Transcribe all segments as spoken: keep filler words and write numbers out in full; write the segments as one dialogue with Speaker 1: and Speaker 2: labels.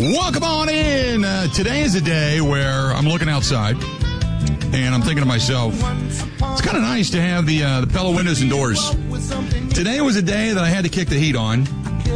Speaker 1: Welcome on in. Uh, today is a day where I'm looking outside and I'm thinking to myself, it's kind of nice to have the uh, the Pella windows and doors. Today was a day that I had to kick the heat on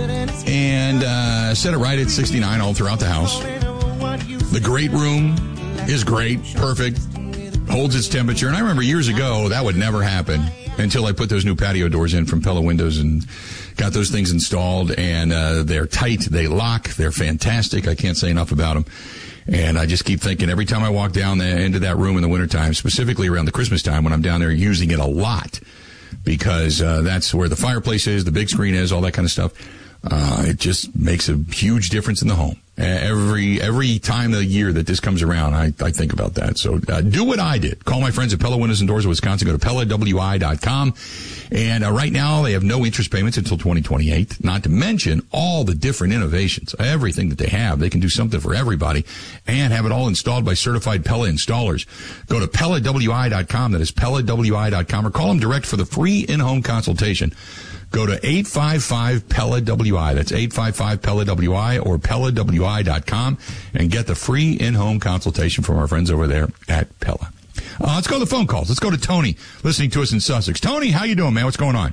Speaker 1: and uh, set it right at sixty-nine all throughout the house. The great room is great, perfect, holds its temperature. And I remember years ago that would never happen until I put those new patio doors in from Pella Windows and got those things installed. And uh, they're tight, they lock, they're fantastic. I can't say enough about them. And I just keep thinking every time I walk down the, into that room in the wintertime, specifically around the Christmas time when I'm down there using it a lot, because uh, that's where the fireplace is, the big screen is, all that kind of stuff. Uh, it just makes a huge difference in the home. Uh, every every time of the year that this comes around, I, I think about that. So uh, do what I did. Call my friends at Pella Windows and Doors of Wisconsin. Go to Pella W I dot com. And uh, right now, they have no interest payments until twenty twenty-eight, not to mention all the different innovations, everything that they have. They can do something for everybody and have it all installed by certified Pella installers. Go to Pella W I dot com. That is Pella W I dot com, or call them direct for the free in-home consultation. Go to eight five five Pella W I. That's eight five five Pella W I or Pella W I dot com and get the free in-home consultation from our friends over there at Pella. Uh, let's go to the phone calls. Let's go to Tony, listening to us in Sussex. Tony, how you doing, man? What's going on?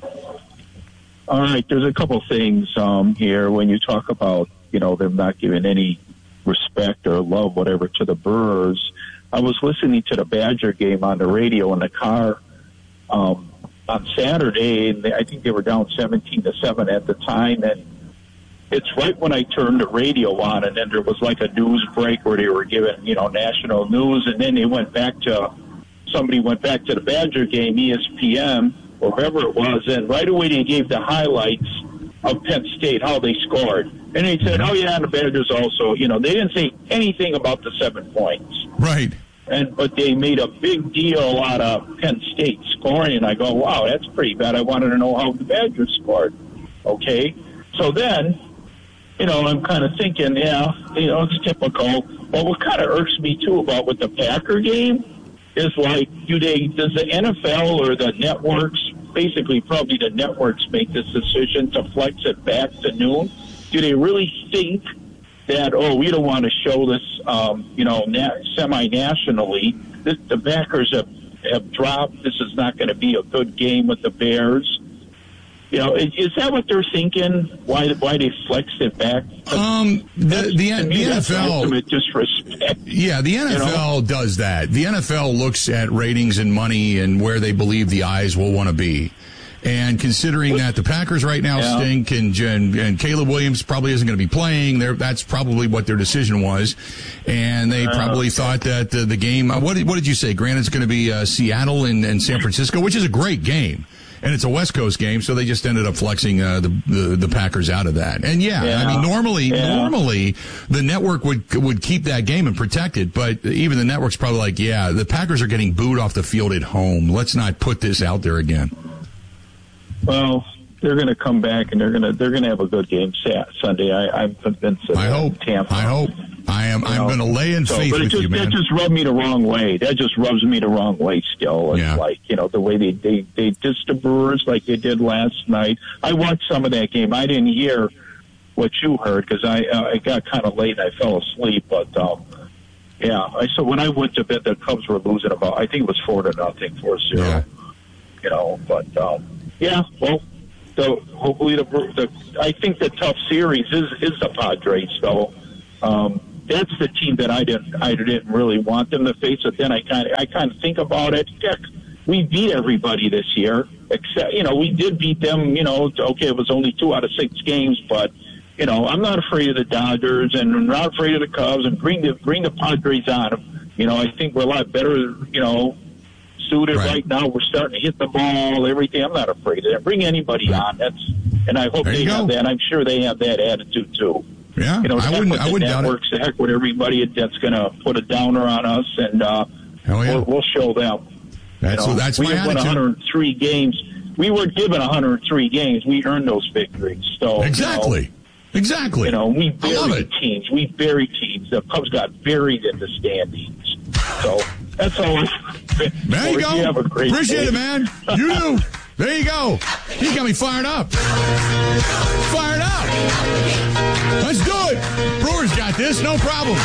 Speaker 2: All right, there's a couple things um, here when you talk about, you know, them not giving any respect or love, whatever, to the Brewers. I was listening to the Badger game on the radio in the car um, on Saturday, and I think they were down seventeen to seven at the time, and it's right when I turned the radio on, and then there was like a news break where they were giving, you know, national news, and then they went back to, somebody went back to the Badger game, E S P N, or wherever it was, and right away they gave the highlights of Penn State, how they scored. And they said, oh, yeah, and the Badgers also, you know, they didn't say anything about the seven points.
Speaker 1: Right.
Speaker 2: And but they made a big deal out of Penn State scoring, and I go, wow, that's pretty bad. I wanted to know how the Badgers scored. Okay? So then, you know, I'm kind of thinking, yeah, you know, it's typical. But what kind of irks me, too, about with the Packer game is, like, do they, does the N F L or the networks, basically probably the networks make this decision to flex it back to noon? Do they really think that, oh, we don't want to show this, um, you know, na- semi-nationally? This, the Packers have, have dropped. This is not going to be a good game with the Bears. You know, is, is that what they're thinking? Why why they flexed it back?
Speaker 1: Um, the the, the
Speaker 2: me,
Speaker 1: N F L
Speaker 2: disrespect.
Speaker 1: Yeah, the N F L you know? does that. The N F L looks at ratings and money and where they believe the eyes will want to be. And considering that the Packers right now yeah. stink, and, and and Caleb Williams probably isn't going to be playing, that's probably what their decision was. And they uh, probably thought that the, the game, uh, what, did, what did you say? Granted, it's going to be uh, Seattle and, and San Francisco, which is a great game. And it's a West Coast game, so they just ended up flexing uh, the, the the Packers out of that. And yeah, yeah. I mean, normally, yeah. normally the network would would keep that game and protect it, but even the network's probably like, yeah, the Packers are getting booed off the field at home. Let's not put this out there again.
Speaker 2: Well, they're going to come back and they're going to they're going to have a good game Sunday. I, I'm convinced of
Speaker 1: I
Speaker 2: that.
Speaker 1: hope.
Speaker 2: Tampa.
Speaker 1: I hope. I am. You I'm going to lay in
Speaker 2: so,
Speaker 1: faith
Speaker 2: but
Speaker 1: with
Speaker 2: just,
Speaker 1: you, man.
Speaker 2: That just rubbed me the wrong way. That just rubs me the wrong way. Still, it's
Speaker 1: yeah.
Speaker 2: like, you know, the way they they they dissed the Brewers like they did last night. I watched some of that game. I didn't hear what you heard because I uh, I got kind of late and I fell asleep. But um, yeah, I so when I went to bed, the Cubs were losing about, I think it was four to nothing, four zero. Yeah. You know, but um, yeah, well. So hopefully, the, the I think the tough series is is the Padres. Though um, that's the team that I didn't I didn't really want them to face. But then I kind of I kind of think about it. Heck, we beat everybody this year, except you know we did beat them. You know, okay, it was only two out of six games, but you know I'm not afraid of the Dodgers and I'm not afraid of the Cubs. And bring the bring the Padres on. You know, I think we're a lot better. You know. Suited right. right now, we're starting to hit the ball, everything. I'm not afraid of that. Bring anybody right. on. That's, and I hope
Speaker 1: there
Speaker 2: they have that. I'm sure they have that attitude too.
Speaker 1: Yeah,
Speaker 2: you know,
Speaker 1: I wouldn't. I wouldn't doubt it.
Speaker 2: The heck with everybody that's going to put a downer on us, and uh,
Speaker 1: Hell yeah.
Speaker 2: we'll, we'll show them.
Speaker 1: That's
Speaker 2: you know,
Speaker 1: that's
Speaker 2: we
Speaker 1: my
Speaker 2: won
Speaker 1: attitude.
Speaker 2: one hundred three games. We were given one hundred three games. We earned those victories. So
Speaker 1: exactly.
Speaker 2: You know,
Speaker 1: Exactly.
Speaker 2: You know, we buried
Speaker 1: it.
Speaker 2: teams. We buried teams. The Cubs got buried in the standings. So that's all.
Speaker 1: There you go.
Speaker 2: You have a great
Speaker 1: Appreciate
Speaker 2: day.
Speaker 1: it, man. You do. There you go. He got me fired up. Fired up. Let's do it. Brewers got like this, no problem.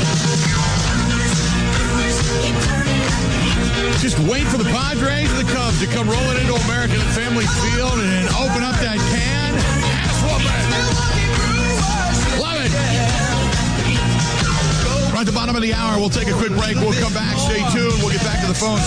Speaker 1: Just wait for the Padres and the Cubs to come rolling into American Family Field and open up that can. Ass whooping. Love it. Right at the bottom of the hour, we'll take a quick break. We'll come back. Stay tuned. We'll get back to the phone.